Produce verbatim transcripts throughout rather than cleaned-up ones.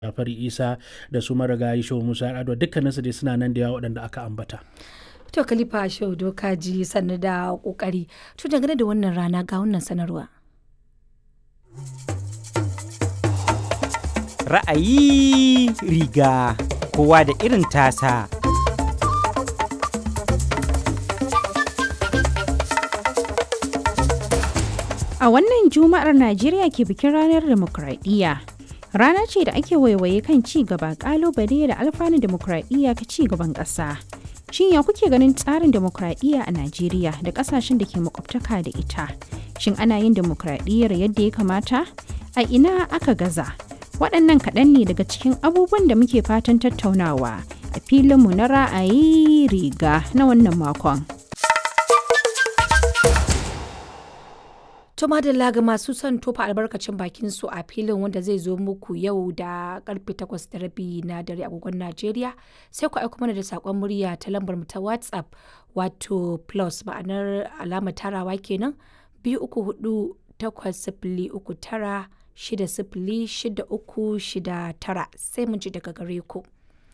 Jafari Isa da su marigayi Shehu Musa Yar'adua dukkaninsu dai suna nan da yawa waɗanda aka ambata. To Khalifa Shehu Dokaji sannu da kokari. To dangane da wannan rana ga wannan sanarwa. Ra'ayi riga kowa da irin tasa. A wannan Juma'ar Najeriya ke bikin ranar demokradiyya. Rana ce da ake waiwaye kan ci gaba, kalubale da alfanun demokradiyya ga ci gaban ƙasa. Shin ya kuke ganin tsarin demokradiyya a Najeriya da ƙasashen da ke makwabtaka da ita? Shin ana yin demokradiyyar yadda ya kamata? A ina aka gaza? Waɗannan kaɗan ne daga cikin abubuwan da muke fatan tattaunawa a filinmu na ra'ayi riga na wannan makon. To madalla ga masu son tofa albarkacin bakin su a filin wanda zai zo muku yau da karfe takwas da rabi na dare agogon Najeriya, sai ku aiko mana da sakon murya ta lambar mu ta WhatsApp wato plus ma'anar alamar tarawa kenan biyu uku hudu takwas sifili uku tara shida sifili shida uku shida tara sai mun ji daga gare ku.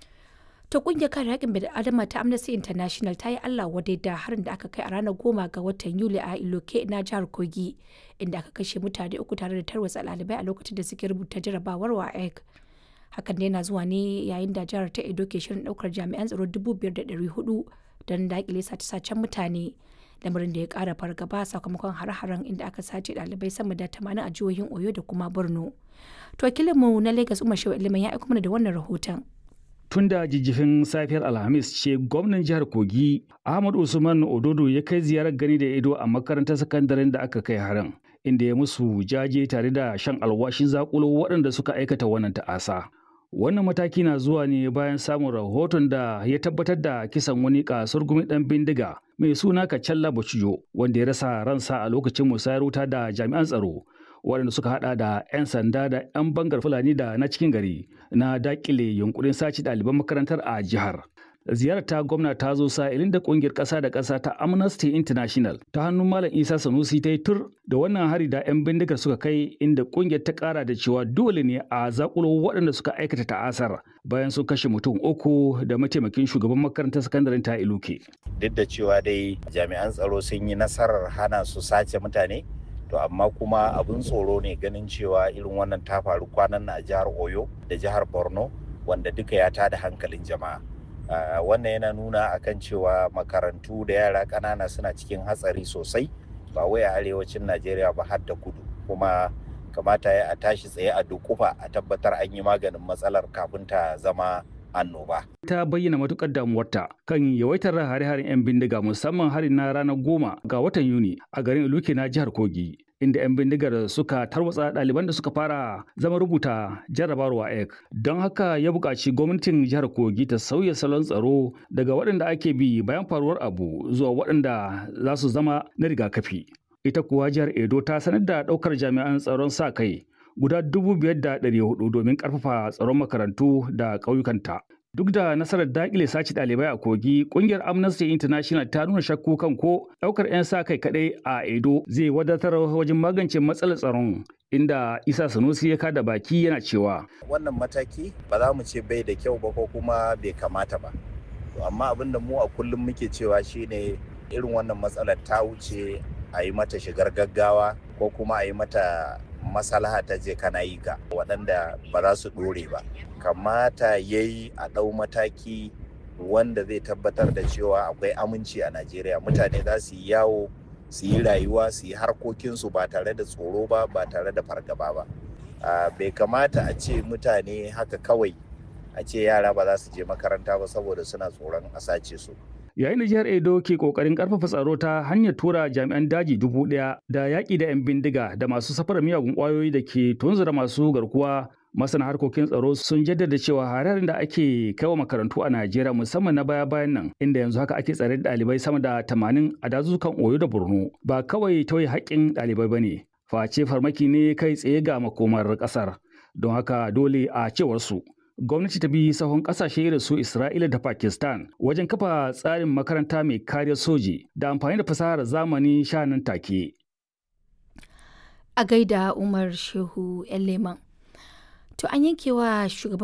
To kungiyar kare haƙƙin bil'adama ta Amnesty International ta yi Allah wadai da harin da aka kai a ranar goma ga watan Yuli a Iloke na jihar Kogi, inda aka kashe mutane uku tare da tarwatsa ɗalibai a lokacin da suke rubuta jarabawar W A E C. Hakan dai na zuwa ne yayin da jihar ta Edo ke shirin ɗaukar jami'an tsaro dubu biyar da ɗari hudu don daƙile sace-sacen mutane. Lamarin da ya ƙara fargaba sakamakon hare-haren inda aka sace ɗalibai sama da tamanin a jihohin Oyo da kuma Borno. To wakilinmu na Lagos Umar Shehu Iliman ya aiko mana da wannan rahoton. Tun da jijjifin safiyar Alhamis ce gwamnan jihar Kogi Ahmad Usman Ododo ya kai ziyarar gani da ido a makarantar sakandaren da aka kai harin, inda ya musu jaje tare da shan alwashin zakulo waɗanda suka aikata wannan ta'asa. Wannan mataki na zuwa ne bayan samun rahoton da ya tabbatar da kisan wani kasurgumin ɗan bindiga mai suna Kacalla Bacijo wanda ya rasa ransa a lokacin musayar wuta da jami'an tsaro, waɗanda suka hada da 'yan sanda da 'yan bangar Fulani da na cikin gari na dakile yunkurin sace ɗaliban makarantar a jihar. Ziyarar ta gwamna ta zo sa'ilin da ƙungiyar ƙasa da ƙasa ta Amnesty International ta hannun Malam Isa Sanusi ta yi tur da wannan hari da 'yan bindigar suka kai, inda ƙungiyar ta ƙara da cewa dole ne a zakulo waɗanda suka aikata ta'asar bayan sun kashe mutum uku da mataimakin shugaban makarantar sakandaren ta Iluke. Duk da cewa dai jami'an tsaro sun yi nasarar hana su sace mutane, to amma kuma abin tsoro ne ganin cewa irin wannan ta faru kwanan na a jihar Oyo da jihar Borno, wanda duka ya tada hankalin jama'a. Uh, wannan yana nuna akan cewa makarantu da yara ƙanana suna cikin hatsari sosai, ba wai a arewacin Najeriya ba har da kudu, kuma kamata ya a tashi tsaye a dukufa a tabbatar an yi maganin matsalar kafin ta zama annoba. Ta bayyana matukar damuwarta kan yawaitar hare-haren 'yan bindiga, musamman harin na ranar goma ga watan Yuni a garin Iluke na jihar Kogi, inda 'yan bindigar suka tarwatsa ɗaliban da suka fara zama rubuta jarrabawar W A E C. Don haka ya buƙaci gwamnatin jihar Kogi ta sauya salon tsaro daga waɗanda ake bi bayan faruwar abu zuwa waɗanda za su zama na rigakafi. Ita kuwa jihar Edo ta sanar da ɗaukar jami'an tsaron sa kai guda dubu biyar da ɗari hudu domin ƙarfafa tsaron makarantu da ƙauyukanta. Duk da nasarar daƙile sace ɗalibai a Kogi, ƙungiyar Amnesty International ta nuna shakku kan ko ɗaukar 'yan sa kai kaɗai a Edo zai wadatar wajen magance matsalar tsaron, inda Isa Sanusi ya kada baki yana cewa wannan mataki ba za mu ce bai da kyau ba ko kuma bai kamata ba. Amma abin da mu a kullum muke cewa shine irin wannan matsalar ta wuce a yi mata shigar gaggawa ko kuma a yi mata masalaha ta je kana yi ka waɗanda ba za su ɗore ba. Kamata ya yi a ɗau mataki wanda zai tabbatar da cewa akwai aminci a Najeriya. Mutane za su yi yawo, su yi rayuwa, su yi harkokinsu ba tare da tsoro ba, ba tare da fargaba ba. Bai kamata a ce mutane haka kawai a ce yara ba za su je makaranta ba saboda suna tsoron a sace su. Yayin da jihar Edo ke kokarin karfafa tsaro ta hanyar tura jami'an daji dubu ɗaya da yaƙi da 'yan bindiga da masu safarar miyagun ƙwayoyi da ke tunzura masu garkuwa, masana harkokin tsaro sun jaddada cewa hararin da ake kaiwa makarantu a Najeriya, musamman na baya-bayan nan, inda yanzu haka ake tsare da ɗalibai sama da tamanin a dazukan Oyo da Borno, ba kawai tauye haƙƙin ɗalibai ba ne, face farmaki ne kai tsaye ga makomar ƙasar. Don haka dole a cewar su gwamnati ta bi sahun kasashe irin su Isra'ila da Pakistan wajen kafa tsarin makaranta mai kariyar soji da amfani da fasahar zamani sha nan take. A gaida Umar Shehu Leman. To an yankewa shugaban